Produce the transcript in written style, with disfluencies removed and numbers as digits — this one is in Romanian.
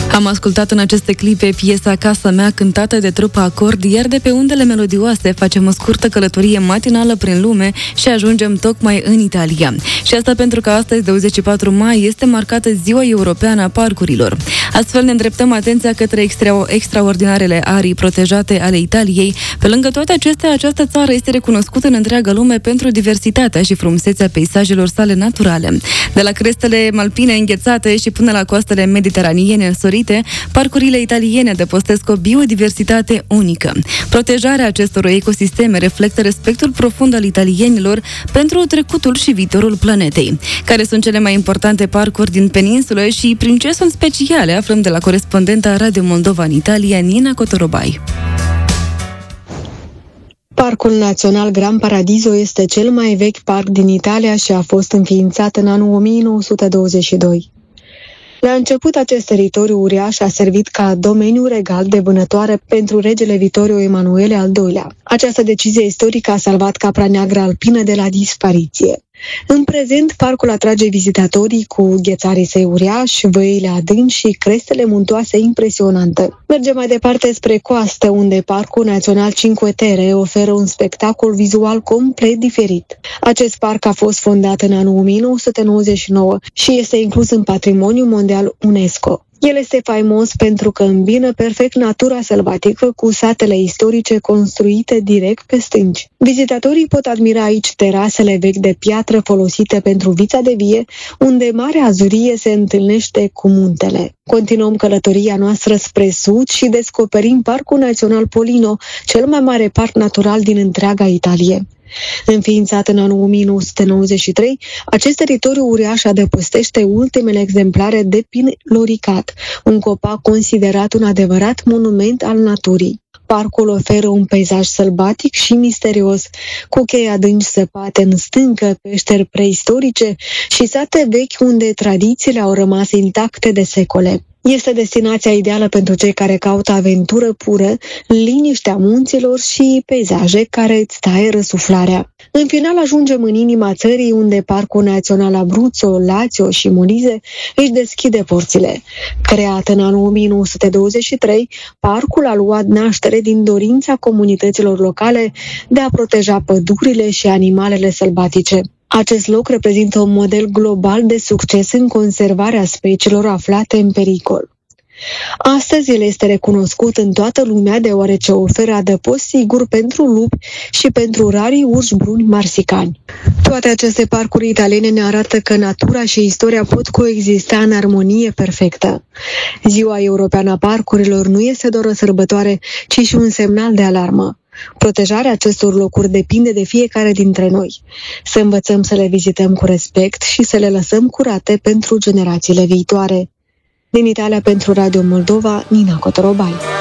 Am ascultat în aceste clipe piesa Casa mea, cântată de trupa Acord, iar de pe undele melodioase facem o scurtă călătorie matinală prin lume și ajungem tocmai în Italia. Și asta pentru că astăzi, 24 mai, este marcată Ziua Europeană a Parcurilor. Astfel ne îndreptăm atenția către extraordinarele arii protejate ale Italiei. Pe lângă toate acestea, această țară este recunoscută în întreaga lume pentru diversitatea și frumusețea peisajelor sale naturale. De la crestele alpine înghețate și până la coastele mediteraniene însorite, parcurile italiene adăpostesc o biodiversitate unică. Protejarea acestor ecosisteme reflectă respectul profund al italienilor pentru trecutul și viitorul planetei. Care sunt cele mai importante parcuri din peninsulă și prin ce sunt speciale, aflăm de la corespondenta Radio Moldova în Italia, Nina Cotorobai. Parcul Național Gran Paradiso este cel mai vechi parc din Italia și a fost înființat în anul 1922. La început, acest teritoriu uriaș a servit ca domeniu regal de vânătoare pentru regele Vittorio Emanuele al II-lea. Această decizie istorică a salvat capra neagră alpină de la dispariție. În prezent, parcul atrage vizitatorii cu ghețarii săi uriași, văile adânci și crestele muntoase impresionante. Mergem mai departe spre coastă, unde Parcul Național Cinque Terre oferă un spectacol vizual complet diferit. Acest parc a fost fondat în anul 1999 și este inclus în Patrimoniul Mondial UNESCO. El este faimos pentru că îmbină perfect natura sălbatică cu satele istorice construite direct pe stânci. Vizitatorii pot admira aici terasele vechi de piatră folosite pentru vița de vie, unde Marea Azurie se întâlnește cu muntele. Continuăm călătoria noastră spre sud și descoperim Parcul Național Pollino, cel mai mare parc natural din întreaga Italie. Înființat în anul 1993, acest teritoriu uriaș adăpostește ultimele exemplare de pin loricat, un copac considerat un adevărat monument al naturii. Parcul oferă un peisaj sălbatic și misterios, cu chei adânci săpate în stâncă, peșteri preistorice și sate vechi unde tradițiile au rămas intacte de secole. Este destinația ideală pentru cei care caută aventură pură, liniștea munților și peisaje care îți taie răsuflarea. În final ajungem în inima țării, unde Parcul Național Abruzzo, Lazio și Molise își deschide porțile. Creat în anul 1923, parcul a luat naștere din dorința comunităților locale de a proteja pădurile și animalele sălbatice. Acest loc reprezintă un model global de succes în conservarea speciilor aflate în pericol. Astăzi el este recunoscut în toată lumea deoarece oferă adăpost sigur pentru lupi și pentru rarii urși bruni marsicani. Toate aceste parcuri italiene ne arată că natura și istoria pot coexista în armonie perfectă. Ziua Europeană a Parcurilor nu este doar o sărbătoare, ci și un semnal de alarmă. Protejarea acestor locuri depinde de fiecare dintre noi. Să învățăm să le vizităm cu respect și să le lăsăm curate pentru generațiile viitoare. Din Italia, pentru Radio Moldova, Nina Cotorobai.